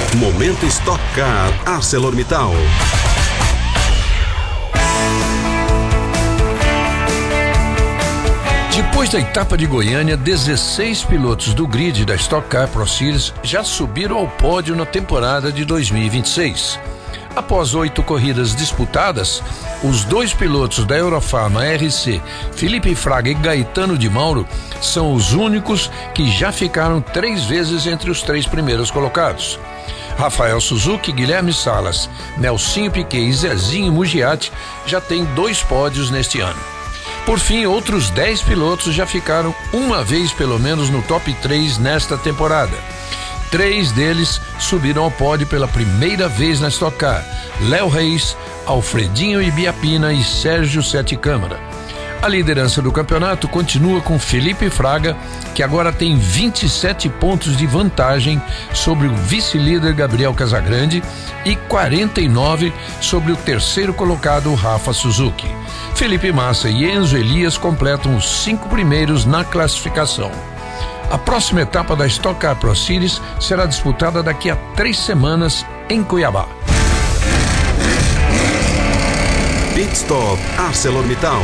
Momento Stock Car ArcelorMittal. Depois da etapa de Goiânia, 16 pilotos do grid da Stock Car Pro Series já subiram ao pódio na temporada de 2026. Após 8 corridas disputadas, os 2 pilotos da Eurofarma RC, Felipe Fraga e Gaetano de Mauro, são os únicos que já ficaram 3 vezes entre os 3 primeiros colocados. Rafael Suzuki, Guilherme Salas, Nelsinho Piquet e Zezinho Mugiati já têm 2 pódios neste ano. Por fim, outros 10 pilotos já ficaram uma vez pelo menos no top 3 nesta temporada. 3 deles subiram ao pódio pela primeira vez na Stock Car: Léo Reis, Alfredinho Ibiapina e Sérgio Sete Câmara. A liderança do campeonato continua com Felipe Fraga, que agora tem 27 pontos de vantagem sobre o vice-líder Gabriel Casagrande e 49 sobre o terceiro colocado Rafa Suzuki. Felipe Massa e Enzo Elias completam os 5 primeiros na classificação. A próxima etapa da Stock Car Pro Series será disputada daqui a 3 semanas em Cuiabá. Pit Stop ArcelorMittal.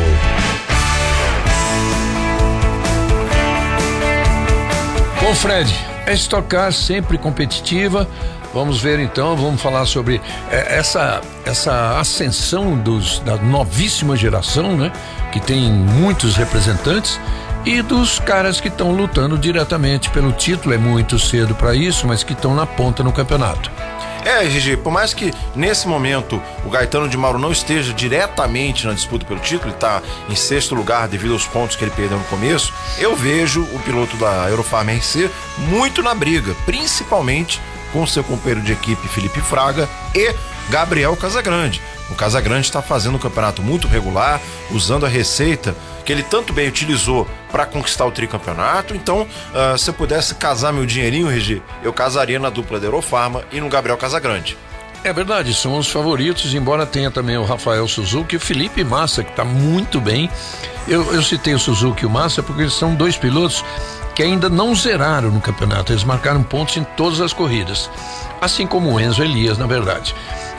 Bom, Fred, a Stock Car sempre competitiva. Vamos ver então, vamos falar sobre essa ascensão da novíssima geração, né? Que tem muitos representantes, e dos caras que estão lutando diretamente pelo título. É muito cedo para isso, mas que estão na ponta no campeonato. Gigi, por mais que nesse momento o Gaetano de Mauro não esteja diretamente na disputa pelo título, ele está em 6º lugar devido aos pontos que ele perdeu no começo, eu vejo o piloto da Eurofarma RC muito na briga, principalmente com seu companheiro de equipe Felipe Fraga e Gabriel Casagrande. O Casagrande está fazendo um campeonato muito regular, usando a receita que ele tanto bem utilizou para conquistar o tricampeonato. Então, se eu pudesse casar meu dinheirinho, Regi, eu casaria na dupla da Eurofarma e no Gabriel Casagrande. É verdade, são os favoritos, embora tenha também o Rafael Suzuki e o Felipe Massa, que está muito bem. Eu citei o Suzuki e o Massa porque eles são 2 pilotos que ainda não zeraram no campeonato. Eles marcaram pontos em todas as corridas, assim como o Enzo Elias, na verdade.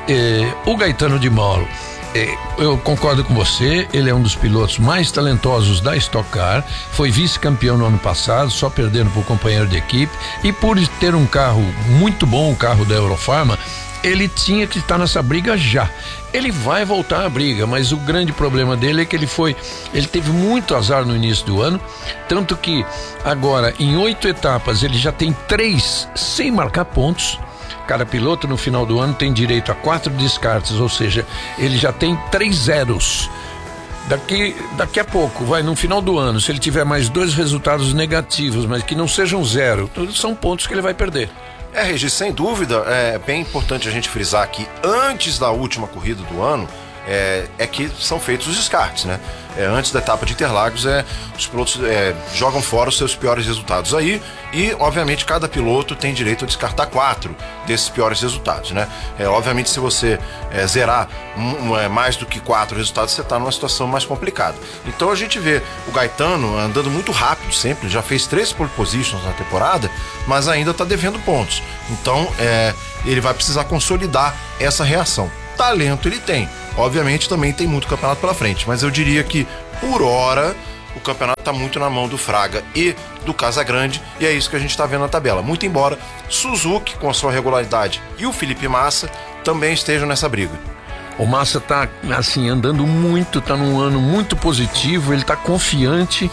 O Gaetano de Mauro, eu concordo com você, ele é um dos pilotos mais talentosos da Stock Car, foi vice-campeão no ano passado, só perdendo para o companheiro de equipe, e por ter um carro muito bom, o carro da Eurofarma, ele tinha que estar nessa briga já. Ele vai voltar à briga, mas o grande problema dele é que ele teve muito azar no início do ano, tanto que agora em 8 etapas ele já tem 3 sem marcar pontos. Cada piloto no final do ano tem direito a 4 descartes, ou seja, ele já tem 3 zeros. Daqui a pouco, no final do ano, se ele tiver mais 2 resultados negativos, mas que não sejam 0, são pontos que ele vai perder. Regi, sem dúvida, é bem importante a gente frisar que antes da última corrida do ano, é que são feitos os descartes, né? Antes da etapa de Interlagos, os pilotos jogam fora os seus piores resultados aí, e obviamente cada piloto tem direito a descartar 4 desses piores resultados, né? Obviamente, se você zerar mais do que 4 resultados, você está numa situação mais complicada. Então a gente vê o Gaetano andando muito rápido sempre, já fez 3 pole positions na temporada, mas ainda está devendo pontos. Então ele vai precisar consolidar essa reação. Talento ele tem, obviamente também tem muito campeonato pela frente, mas eu diria que por hora o campeonato está muito na mão do Fraga e do Casagrande, e é isso que a gente está vendo na tabela, muito embora Suzuki com a sua regularidade e o Felipe Massa também estejam nessa briga. O Massa tá assim andando muito, tá num ano muito positivo, ele tá confiante,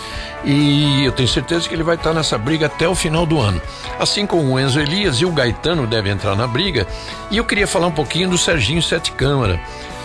e eu tenho certeza que ele vai estar nessa briga até o final do ano. Assim como o Enzo Elias e o Gaetano devem entrar na briga. E eu queria falar um pouquinho do Serginho Sete Câmara.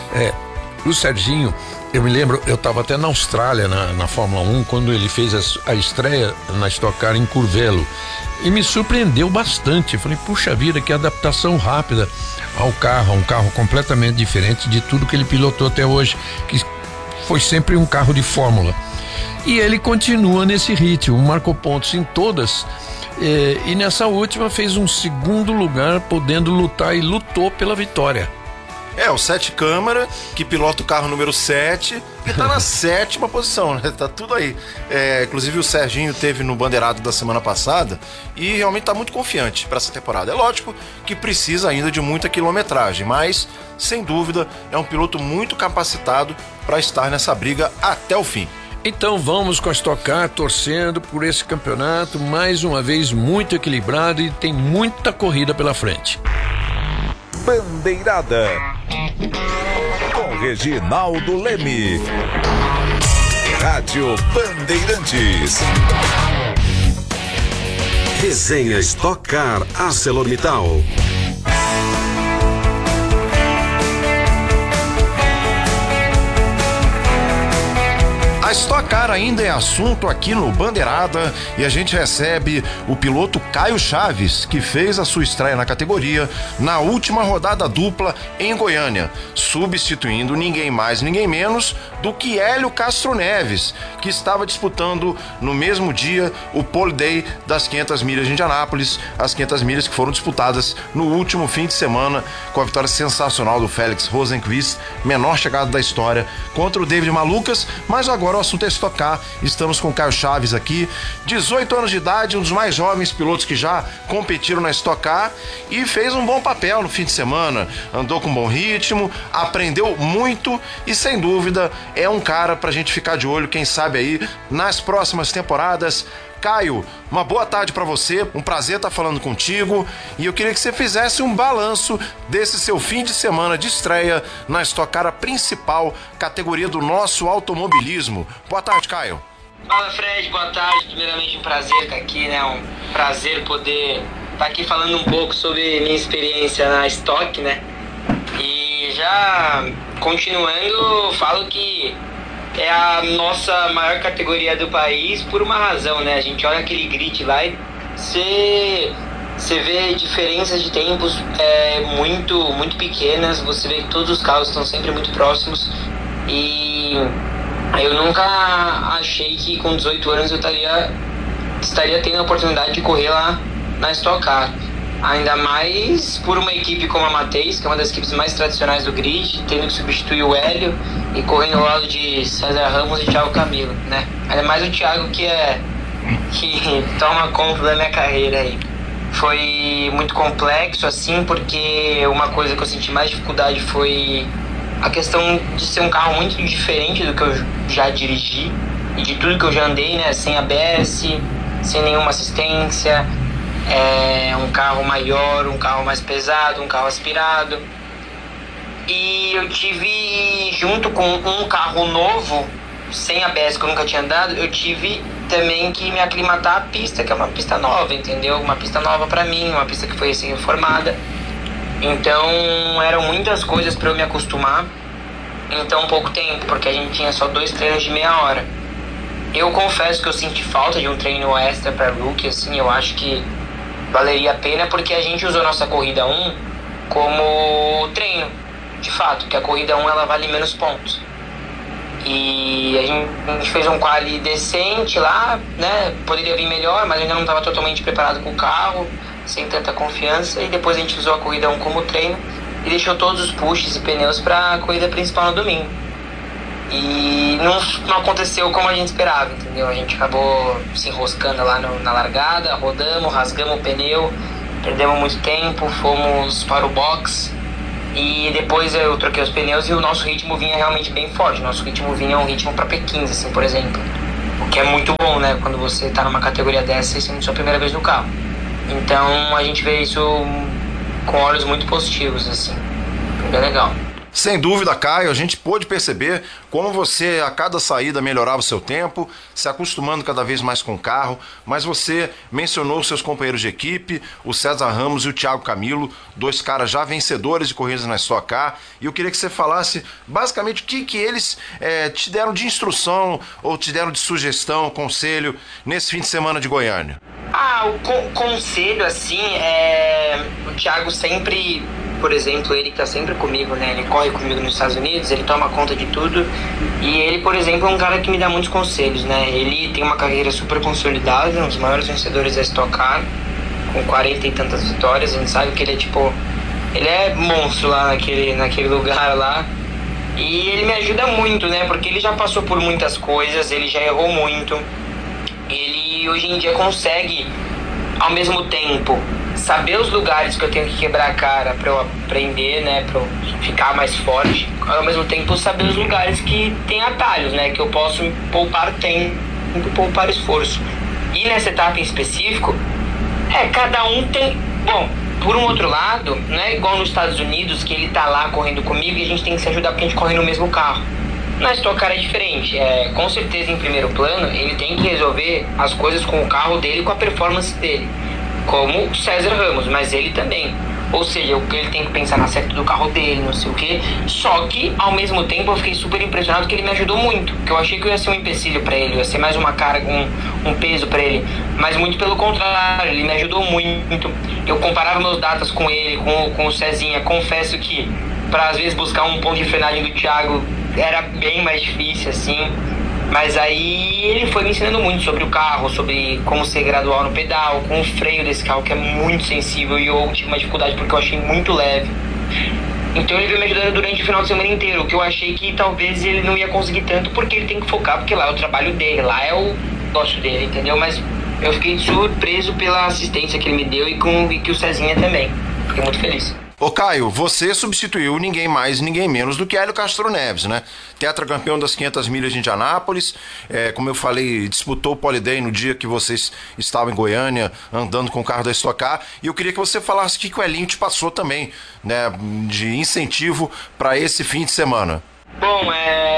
O Serginho, eu me lembro, eu estava até na Austrália na Fórmula 1 quando ele fez a estreia na Stock Car em Curvelo, e me surpreendeu bastante. Eu falei, puxa vida, que adaptação rápida ao carro, um carro completamente diferente de tudo que ele pilotou até hoje, que foi sempre um carro de fórmula. E ele continua nesse ritmo, marcou pontos em todas, e nessa última fez um 2º lugar, podendo lutar, e lutou pela vitória. É, o Sete Câmara, que pilota o carro número 7 e tá na 7ª posição, né? Tá tudo aí. Inclusive o Serginho teve no Bandeirado da semana passada e realmente tá muito confiante para essa temporada. É lógico que precisa ainda de muita quilometragem, mas sem dúvida é um piloto muito capacitado para estar nessa briga até o fim. Então vamos com a Stock Car torcendo por esse campeonato, mais uma vez muito equilibrado e tem muita corrida pela frente. Bandeirada com Reginaldo Leme. Rádio Bandeirantes. Resenha Stock Car ArcelorMittal. A Stock Car ainda é assunto aqui no Bandeirada e a gente recebe o piloto Caio Chaves, que fez a sua estreia na categoria na última rodada dupla em Goiânia, substituindo ninguém mais, ninguém menos do que Hélio Castro Neves, que estava disputando no mesmo dia o pole day das 500 milhas de Indianápolis, as 500 milhas que foram disputadas no último fim de semana com a vitória sensacional do Félix Rosenqvist, menor chegada da história, contra o David Malucas, mas agora o assunto é Stock Car. Estamos com o Caio Chaves aqui, 18 anos de idade, um dos mais jovens pilotos que já competiram na Stock Car e fez um bom papel no fim de semana, andou com bom ritmo, aprendeu muito e sem dúvida é um cara pra gente ficar de olho, quem sabe aí nas próximas temporadas. Caio, uma boa tarde pra você, um prazer estar falando contigo e eu queria que você fizesse um balanço desse seu fim de semana de estreia na Stock Car, a principal categoria do nosso automobilismo. Boa tarde, Caio. Fala, Fred, boa tarde. Primeiramente, um prazer estar aqui, né? Um prazer poder estar aqui falando um pouco sobre minha experiência na Stock, né? E já continuando, falo que é a nossa maior categoria do país por uma razão, né? A gente olha aquele grid lá e você vê diferenças de tempos muito pequenas, você vê que todos os carros estão sempre muito próximos e eu nunca achei que com 18 anos eu estaria tendo a oportunidade de correr lá na Stock Car. Ainda mais por uma equipe como a Mateis, que é uma das equipes mais tradicionais do grid, tendo que substituir o Hélio e correndo ao lado de César Ramos e Thiago Camilo, né? Ainda mais o Thiago que toma conta da minha carreira aí. Foi muito complexo, assim, porque uma coisa que eu senti mais dificuldade foi a questão de ser um carro muito diferente do que eu já dirigi e de tudo que eu já andei, né? Sem ABS, sem nenhuma assistência. Um carro maior, um carro mais pesado, um carro aspirado. E eu tive, junto com um carro novo, sem ABS que eu nunca tinha andado, eu tive também que me aclimatar à pista, que é uma pista nova, entendeu? Uma pista nova pra mim, uma pista que foi assim reformada. Então eram muitas coisas pra eu me acostumar em tão pouco tempo, porque a gente tinha só 2 treinos de meia hora. Eu confesso que eu senti falta de um treino extra pra rookie, assim, eu acho que valeria a pena, porque a gente usou nossa corrida 1 como treino, de fato, que a corrida 1 ela vale menos pontos. E a gente fez um quali decente lá, né? Poderia vir melhor, mas eu ainda não estava totalmente preparado com o carro, sem tanta confiança. E depois a gente usou a corrida 1 como treino e deixou todos os pushes e pneus para a corrida principal no domingo. E não aconteceu como a gente esperava, entendeu? A gente acabou se enroscando lá na largada, rodamos, rasgamos o pneu, perdemos muito tempo, fomos para o box e depois eu troquei os pneus e o nosso ritmo vinha realmente bem forte. Nosso ritmo vinha um ritmo para P15, assim, por exemplo, o que é muito bom, né? Quando você está numa categoria dessa e sendo sua primeira vez no carro. Então a gente vê isso com olhos muito positivos, assim, bem legal. Sem dúvida, Caio, a gente pôde perceber como você a cada saída melhorava o seu tempo, se acostumando cada vez mais com o carro, mas você mencionou seus companheiros de equipe, o César Ramos e o Thiago Camilo, 2 caras já vencedores de corridas na Stock Car, e eu queria que você falasse basicamente o que eles te deram de instrução ou te deram de sugestão, conselho nesse fim de semana de Goiânia. O conselho, assim, o Thiago sempre, por exemplo, ele que tá sempre comigo, né? Ele corre comigo nos Estados Unidos, ele toma conta de tudo. E ele, por exemplo, é um cara que me dá muitos conselhos, né? Ele tem uma carreira super consolidada, um dos maiores vencedores da Stock Car, com 40 e tantas vitórias. A gente sabe que ele é Ele é monstro lá naquele lugar lá. E ele me ajuda muito, né? Porque ele já passou por muitas coisas, ele já errou muito. Ele hoje em dia consegue, ao mesmo tempo, saber os lugares que eu tenho que quebrar a cara pra eu aprender, né? Pra eu ficar mais forte. Ao mesmo tempo, saber os lugares que tem atalhos, né? Que eu posso poupar tempo, poupar esforço. E nessa etapa em específico, cada um tem... Bom, por um outro lado, não é igual nos Estados Unidos, que ele tá lá correndo comigo e a gente tem que se ajudar porque a gente corre no mesmo carro. Na Stock Car é diferente. Com certeza, em primeiro plano, ele tem que resolver as coisas com o carro dele e com a performance dele. Como o César Ramos, mas ele também. Ou seja, ele tem que pensar na acerto do carro dele, não sei o quê. Só que, ao mesmo tempo, eu fiquei super impressionado que ele me ajudou muito. Que eu achei que eu ia ser um empecilho pra ele, eu ia ser mais uma carga, um peso pra ele. Mas muito pelo contrário, ele me ajudou muito. Eu comparava meus datas com ele, com o Cezinha. Confesso que, pra às vezes buscar um ponto de frenagem do Thiago, era bem mais difícil, assim. Mas aí ele foi me ensinando muito sobre o carro, sobre como ser gradual no pedal, com o freio desse carro que é muito sensível e eu tive uma dificuldade porque eu achei muito leve. Então ele veio me ajudando durante o final de semana inteiro, que eu achei que talvez ele não ia conseguir tanto porque ele tem que focar, porque lá é o trabalho dele, lá é o negócio dele, entendeu? Mas eu fiquei surpreso pela assistência que ele me deu e que o Cezinha também. Fiquei muito feliz. Ô Caio, você substituiu ninguém mais, ninguém menos do que Hélio Castro Neves, né? Tetracampeão das 500 milhas de Indianápolis, como eu falei, disputou o Pole Day no dia que vocês estavam em Goiânia, andando com o carro da Stock Car, e eu queria que você falasse o que o Elinho te passou também, né, de incentivo para esse fim de semana. Bom,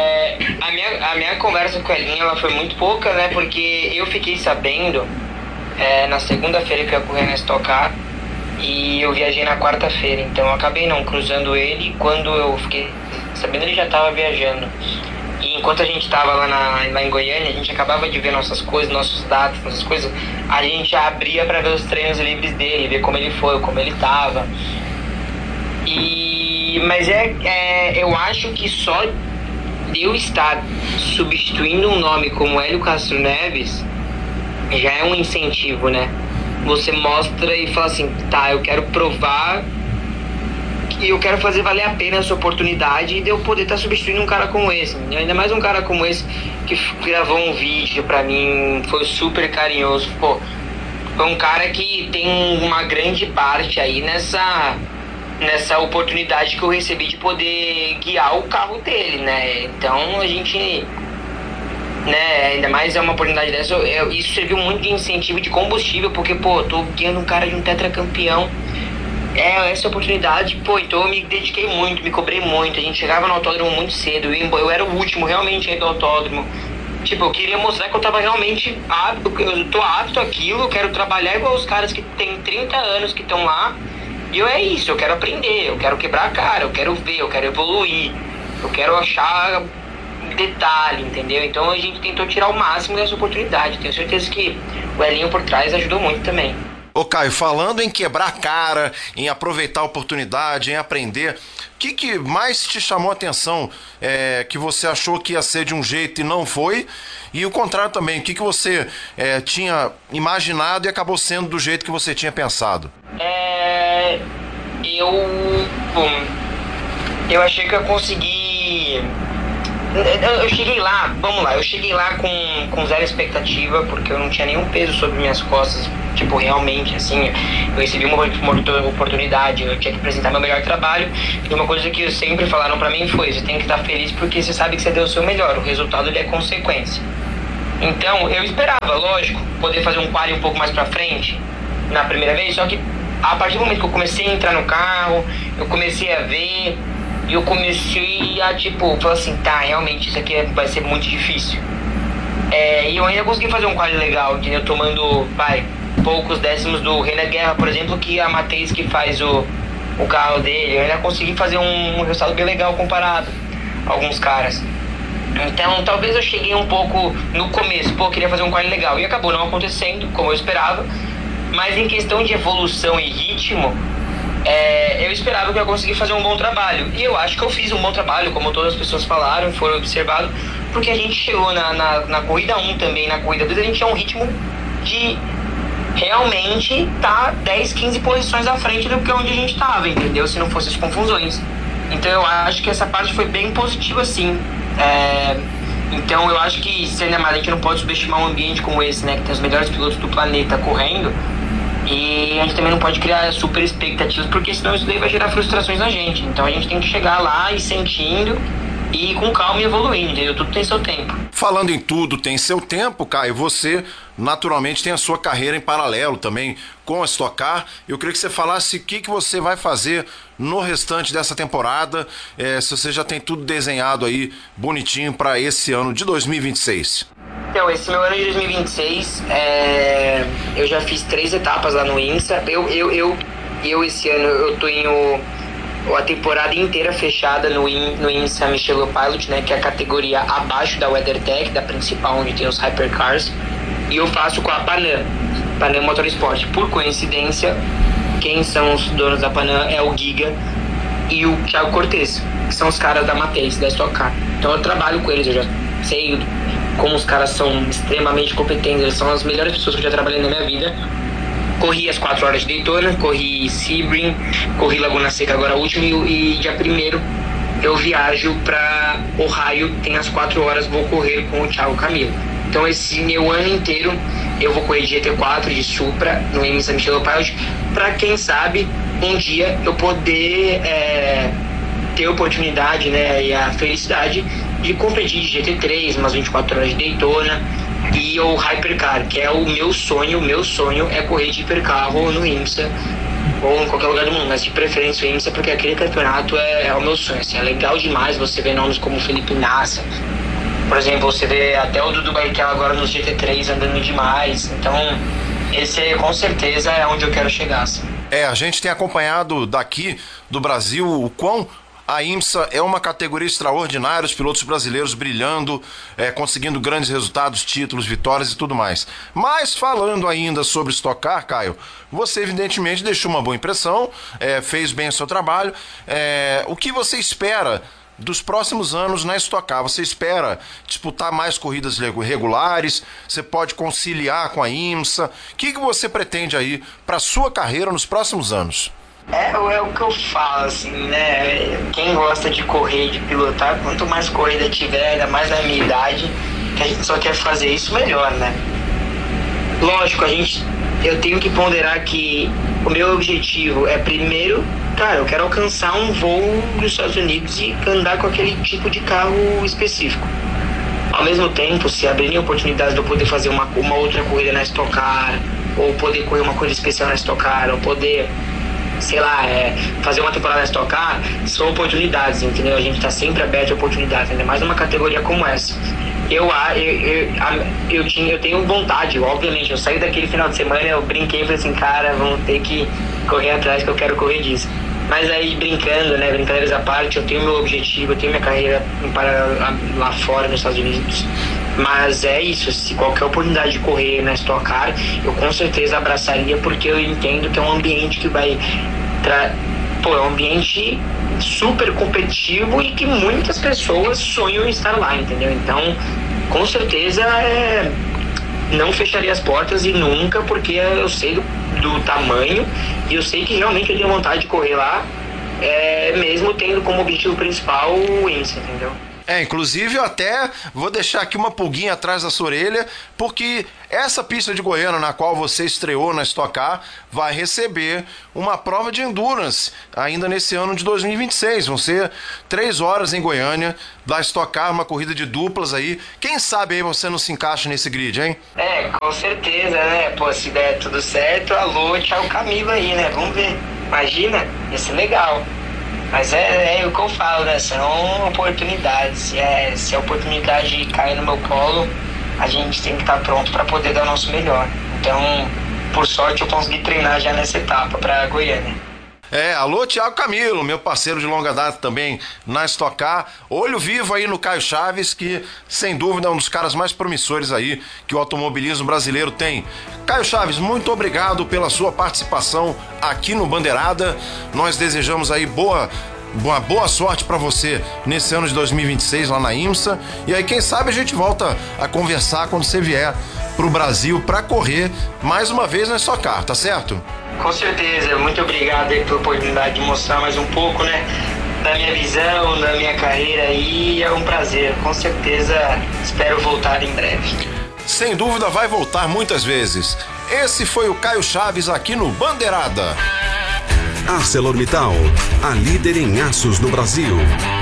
a minha conversa com o Elinho ela foi muito pouca, né, porque eu fiquei sabendo na segunda-feira que eu ia correr na Stock Car, e eu viajei na quarta-feira, então eu acabei não cruzando ele. Quando eu fiquei sabendo, ele já estava viajando. E enquanto a gente estava lá em Goiânia, a gente acabava de ver nossas coisas, nossos dados, nossas coisas. A gente abria para ver os treinos livres dele, ver como ele foi, como ele estava. Mas eu acho que só de eu estar substituindo um nome como Hélio Castro Neves já é um incentivo, né? Você mostra e fala assim, tá, eu quero provar que eu quero fazer valer a pena essa oportunidade de eu poder estar substituindo um cara como esse. Ainda mais um cara como esse que gravou um vídeo pra mim, foi super carinhoso. Pô, foi um cara que tem uma grande parte aí nessa oportunidade que eu recebi de poder guiar o carro dele, né? Então a gente... né, ainda mais é uma oportunidade dessa, isso serviu muito de incentivo, de combustível, porque, pô, tô guiando um cara de um tetracampeão, essa oportunidade, pô, então eu me dediquei muito, me cobrei muito, a gente chegava no autódromo muito cedo, eu era o último realmente aí do autódromo, tipo, eu queria mostrar que eu tava realmente apto, eu tô apto àquilo, eu quero trabalhar igual os caras que tem 30 anos que estão lá, e é isso, eu quero aprender, eu quero quebrar a cara, eu quero ver, eu quero evoluir, eu quero achar detalhe, entendeu? Então a gente tentou tirar o máximo dessa oportunidade. Tenho certeza que o Elinho por trás ajudou muito também. Ô Caio, falando em quebrar a cara, em aproveitar a oportunidade, em aprender, o que mais te chamou a atenção, que você achou que ia ser de um jeito e não foi? E o contrário também, o que você tinha imaginado e acabou sendo do jeito que você tinha pensado? Eu achei que eu consegui... Eu cheguei lá, eu cheguei lá com zero expectativa, porque eu não tinha nenhum peso sobre minhas costas, tipo, realmente, assim, eu recebi uma oportunidade, eu tinha que apresentar meu melhor trabalho, e uma coisa que sempre falaram pra mim foi, você tem que estar feliz porque você sabe que você deu o seu melhor, o resultado ele é consequência. Então, eu esperava, lógico, poder fazer um quali um pouco mais pra frente, na primeira vez, só que a partir do momento que eu comecei a entrar no carro, eu comecei a ver... E eu comecei a, falar assim, tá, realmente isso aqui vai ser muito difícil. E eu ainda consegui fazer um quali legal, entendeu? Tomando, poucos décimos do Renan Guerra, por exemplo, que a Matheus que faz o carro dele. Eu ainda consegui fazer um resultado bem legal comparado a alguns caras. Então, talvez eu cheguei um pouco no começo, queria fazer um quali legal. E acabou não acontecendo, como eu esperava. Mas em questão de evolução e ritmo... eu esperava que eu ia conseguir fazer um bom trabalho. E eu acho que eu fiz um bom trabalho, como todas as pessoas falaram, foram observados, porque a gente chegou na corrida 1 também, na corrida 2, a gente tinha um ritmo de realmente tá 10, 15 posições à frente do que onde a gente tava, entendeu? Se não fosse as confusões. Então eu acho que essa parte foi bem positiva, sim. Então eu acho que, sendo a gente não pode subestimar um ambiente como esse, né? Que tem os melhores pilotos do planeta correndo. E a gente também não pode criar super expectativas, porque senão isso daí vai gerar frustrações na gente. Então a gente tem que chegar lá e sentindo e com calma e evoluindo, entendeu? Tudo tem seu tempo. Falando em tudo tem seu tempo, Caio, você naturalmente tem a sua carreira em paralelo também com a Stock Car. Eu queria que você falasse o que você vai fazer no restante dessa temporada, se você já tem tudo desenhado aí bonitinho para esse ano de 2026. Então, esse meu ano de 2026, eu já fiz 3 etapas lá no IMSA. Eu esse ano eu tô em a temporada inteira fechada no IMSA Michelin Pilot, né, que é a categoria abaixo da WeatherTech, da principal, onde tem os Hypercars, e eu faço com a Panam Motorsport. Por coincidência, quem são os donos da Panam é o Giga e o Thiago Cortez, que são os caras da Mateis, da Stock Car. Então eu trabalho com eles, eu já sei como os caras são extremamente competentes, eles são as melhores pessoas que eu já trabalhei na minha vida. Corri as 4 horas de Daytona, corri Sebring, corri Laguna Seca agora último, e dia 1º eu viajo para Ohio, tem as 4 horas, vou correr com o Thiago Camilo. Então esse meu ano inteiro eu vou correr de GT4, de Supra, no IMSA Michelin Pilot, para quem sabe um dia eu poder ter a oportunidade, né, e a felicidade de competir de GT3, umas 24 horas de Daytona, e o Hypercar, que é o meu sonho é correr de hipercarro no IMSA ou em qualquer lugar do mundo, mas de preferência o IMSA, porque aquele campeonato é o meu sonho, assim, é legal demais. Você vê nomes como Felipe Nasser, por exemplo, você vê até o Dudu Barrichello agora no GT3 andando demais. Então esse com certeza é onde eu quero chegar, assim. A gente tem acompanhado daqui do Brasil o quão a IMSA é uma categoria extraordinária, os pilotos brasileiros brilhando, conseguindo grandes resultados, títulos, vitórias e tudo mais. Mas falando ainda sobre Stock Car, Caio, você evidentemente deixou uma boa impressão, fez bem o seu trabalho. O que você espera dos próximos anos na Stock Car? Você espera disputar mais corridas regulares? Você pode conciliar com a IMSA? O que você pretende aí para a sua carreira nos próximos anos? É o que eu falo, assim, né? Quem gosta de correr, de pilotar, quanto mais corrida tiver, ainda mais na minha idade, que a gente só quer fazer isso, melhor, né? Lógico, eu tenho que ponderar que o meu objetivo é, primeiro, cara, eu quero alcançar um voo nos Estados Unidos e andar com aquele tipo de carro específico. Ao mesmo tempo, se abrirem oportunidades de eu poder fazer uma outra corrida na Stock Car, ou poder correr uma corrida especial na Stock Car, ou poder, sei lá, fazer uma temporada na Stock Car, são oportunidades, entendeu? A gente tá sempre aberto a oportunidades, ainda mais numa categoria como essa. Eu tenho vontade, obviamente. Eu saí daquele final de semana, eu brinquei e falei assim, cara, vamos ter que correr atrás, que eu quero correr disso. Mas aí, brincando, né, brincadeiras à parte, eu tenho meu objetivo, eu tenho minha carreira lá fora, nos Estados Unidos. Mas é isso, se qualquer oportunidade de correr na Stock Car, eu com certeza abraçaria, porque eu entendo que é um ambiente que vai... é um ambiente super competitivo e que muitas pessoas sonham em estar lá, entendeu? Então, com certeza, não fecharia as portas e nunca, porque eu sei do tamanho e eu sei que realmente eu tenho vontade de correr lá, mesmo tendo como objetivo principal o IMSA, entendeu? Inclusive eu até vou deixar aqui uma pulguinha atrás da sua orelha, porque essa pista de Goiânia na qual você estreou na Stock Car vai receber uma prova de endurance ainda nesse ano de 2026. Vão ser 3 horas em Goiânia da Stock Car, uma corrida de duplas aí. Quem sabe aí você não se encaixa nesse grid, hein? Com certeza, né? Pô, se der tudo certo, alô, tchau Camilo aí, né? Vamos ver. Imagina, ia ser legal. Mas é o que eu falo, né? São oportunidades. Se a oportunidade cair no meu colo, a gente tem que estar pronto para poder dar o nosso melhor. Então, por sorte, eu consegui treinar já nessa etapa para Goiânia. Alô, Thiago Camilo, meu parceiro de longa data também na Stock Car. Olho vivo aí no Caio Chaves, que sem dúvida é um dos caras mais promissores aí que o automobilismo brasileiro tem. Caio Chaves, muito obrigado pela sua participação aqui no Bandeirada. Nós desejamos aí uma boa sorte para você nesse ano de 2026 lá na IMSA. E aí, quem sabe a gente volta a conversar quando você vier pro Brasil para correr mais uma vez na Stock Car, tá certo? Com certeza, muito obrigado aí pela oportunidade de mostrar mais um pouco, né, da minha visão, da minha carreira aí. É um prazer, com certeza espero voltar em breve. Sem dúvida vai voltar muitas vezes. Esse foi o Caio Chaves aqui no Bandeirada. ArcelorMittal, a líder em aços no Brasil.